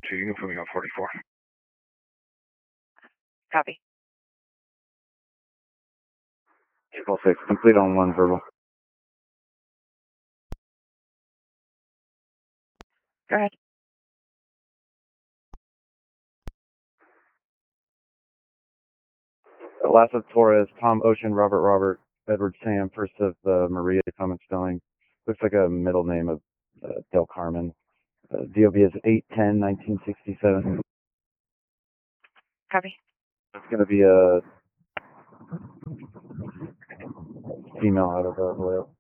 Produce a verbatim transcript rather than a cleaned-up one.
two, you can put me on forty-four. Copy. Triple six, complete on one verbal. Go ahead. Last of Torres, Tom Ocean, Robert Robert, Edward Sam, first of uh, Maria, common spelling. Looks like a middle name of uh, Del Carmen. Uh, D O B is eight ten nineteen sixty-seven. Copy. It's going to be a female out of the oil.